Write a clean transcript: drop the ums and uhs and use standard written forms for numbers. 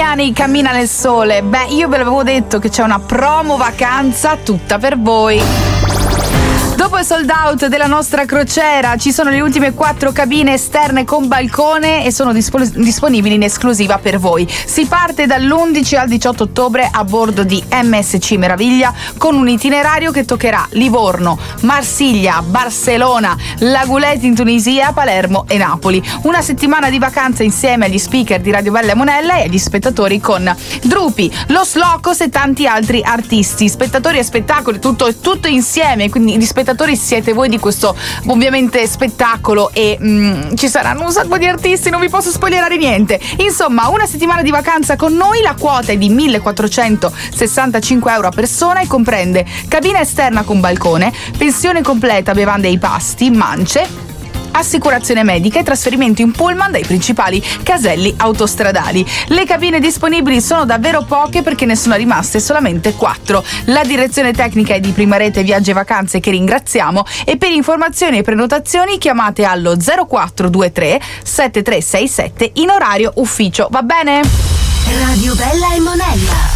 Magnani, Cammina nel sole. Beh, io ve l'avevo detto che c'è una promo vacanza tutta per voi. Dopo il sold out della nostra crociera ci sono le ultime 4 cabine esterne con balcone e sono disponibili in esclusiva per voi. Si parte dall'11 al 18 ottobre a bordo di MSC Meraviglia con un itinerario che toccherà Livorno, Marsiglia, Barcellona, Laguleti in Tunisia, Palermo e Napoli. Una settimana di vacanza insieme agli speaker di Radio Bella e Monella e agli spettatori con Drupi, Los Locos e tanti altri artisti. Spettatori e spettacoli, tutto insieme, quindi gli spettatori siete voi di questo ovviamente spettacolo e ci saranno un sacco di artisti, non vi posso spoilerare niente. Insomma, una settimana di vacanza con noi, la quota è di 1.465 euro a persona e comprende cabina esterna con balcone, pensione completa, bevande e i pasti, mance, assicurazione medica e trasferimento in pullman dai principali caselli autostradali. Le cabine disponibili sono davvero poche perché ne sono rimaste solamente 4. La direzione tecnica è di Prima Rete Viaggi e Vacanze, che ringraziamo, e per informazioni e prenotazioni chiamate allo 0423 7367 in orario ufficio. Va bene? Radio Bella e Monella.